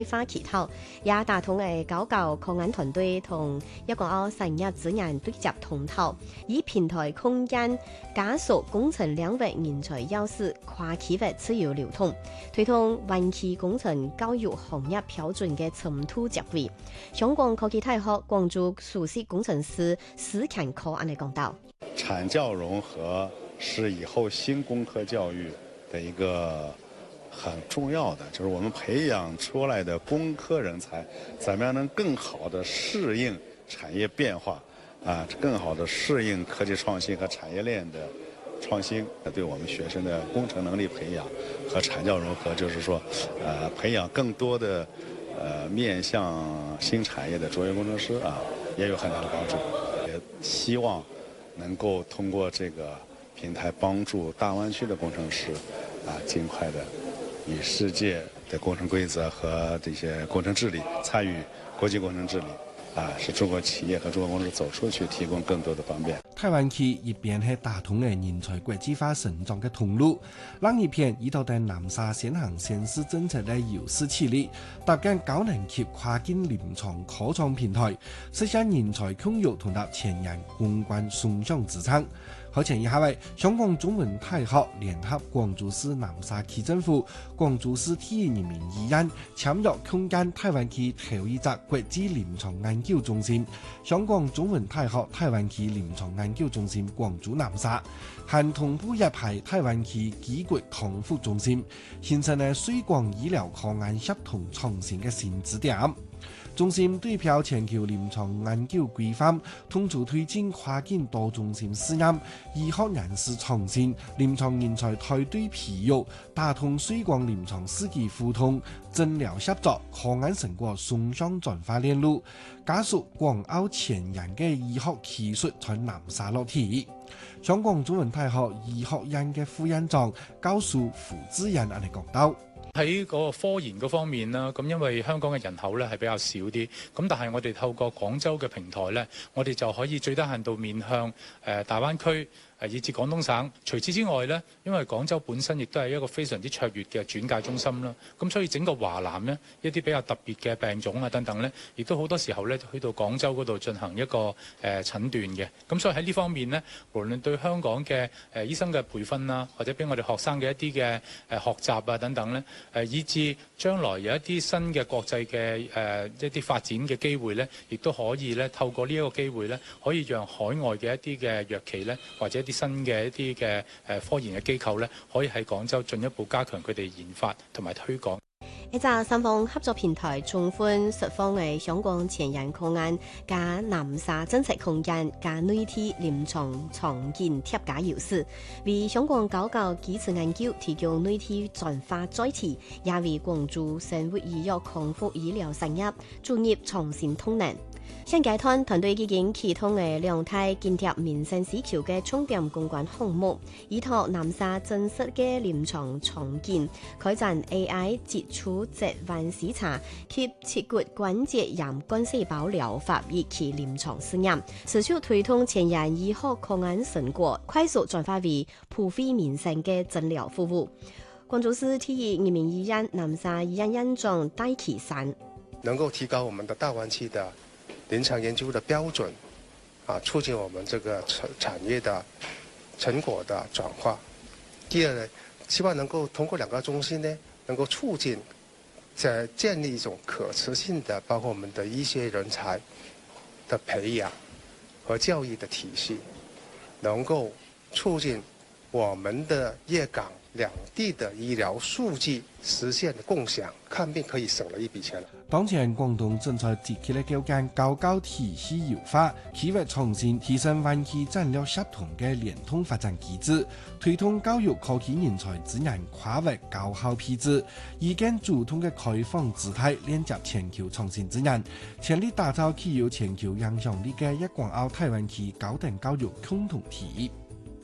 花祈禱，也打通搞抗癌團隊同一個成日指人對接通透，以平台空間加速工程領域人才優勢跨區域自由流通，推動灣區工程教育行業標準嘅深度接軌。香港科技大學廣州首席工程師史強科安尼講到： 產教融合是以後新工科教育的一個很重要的，就是我們培養出來的工科人才，怎麼樣能更好的適應產業變化，更好的適應科技創新和產業鏈的創新，對我們學生的工程能力培養和產教融合，就是說，培養更多的面向新產業的卓越工程師也有很大的幫助。也希望能夠通過這個平台幫助大灣區的工程師盡快的與世界的工程規則和這些工程治理參與國際工程治理，使中國企業和中國公司走出去提供更多的方便。 台灣區一邊係打通嘅人才國際化成長嘅通路，另一邊依度對南沙先行先試政策嘅優勢企業，搭建高能級跨境臨床科創平台，實現人才共育同搭前沿公關雙向支撐。好前以下為香港中文大學聯合廣州市南沙區政府、廣州市體育人民醫院簽約興建台灣區頭一座國際臨床研究中心，香港中文大學台灣區臨床研究中心廣州南沙，還同步一排台灣區基國康復中心，形成了推廣醫療抗癌協同創新嘅新支點。中心對標全球臨床研究規範，通促推進跨境多中心試驗，醫學人士創新、臨床人才團隊培育，打通推廣臨床司機互通、診療協作、抗癌成果雙向轉化鏈路，加速廣澳前沿嘅醫學技術在南沙落地。香港中文大學醫學院嘅副院長教授胡志仁嚟講到。 喺嗰個科研嗰方面啦，咁因為香港嘅人口咧係比較少啲，咁但係我哋透過廣州嘅平台咧，我哋就可以最低限度面向大灣區。以至廣東省。除此之外呢，因為廣州本身亦都係一個非常之卓越嘅轉介中心啦，咁所以整個華南呢，一啲比較特別嘅病種等等呢，亦都好多時候呢去到廣州嗰度進行一個診斷嘅。咁所以喺呢方面呢，無論對香港嘅醫生嘅培訓啦，或者俾我哋學生嘅一啲嘅學習等等呢，以至將來有一啲新嘅國際嘅一啲發展嘅機會呢，亦都可以呢透過呢一個機會呢，可以讓海外嘅一啲嘅藥企呢，或者一啲新嘅一啲嘅科研嘅機構呢，可以喺廣州進一步加強佢哋研發同埋推廣。 一隻三方合作平台，縱觀十方嘅香港前沿抗癌加南沙真實空間加內地臨床創建貼加優勢，為香港搞基礎研究提供內地轉化載體，也為廣州生活醫藥康復醫療產業注入創新動能。現階段團隊已經啟動嘅兩大建貼民生需求嘅重點公關項目，依託南沙真實嘅臨床創建，開展 AI 接觸疾患視察及切骨關節炎幹細胞療法以及臨床試驗，持續推動前沿醫學抗癌成果快速轉化為普惠民生嘅診療服務。廣州市體育人民醫院南沙醫院院長戴啟山， 能夠提高我們的大灣區的臨床研究的標準，促進我們這個產業的成果的轉化。第二呢，希望能夠通過兩個中心呢，能夠促進建立一種可持續的，包括我們的醫學人才的培養和教育的體系，能夠促進我們的粵港兩地的醫療數據實現共享，看病可以省了一筆錢。 當前廣東正在積極的構建高教體系優化、區域創新、提升灣區戰略協同嘅聯通發展機制，推動教育科技人才資源跨域高效配置，以更主動嘅開放姿態連接全球創新資源，全力打造具有全球影響力嘅粵港澳大灣區高等教育共同體。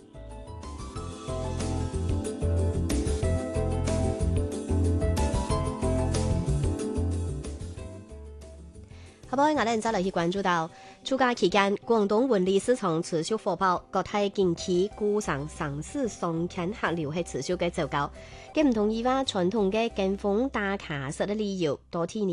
好，我哋再嚟去關注到，暑假期間，廣東文理市場持續火爆，各大景區股上市上看客流係持續嘅走高，嘅唔同以往傳統嘅跟風打卡式嘅理由，多天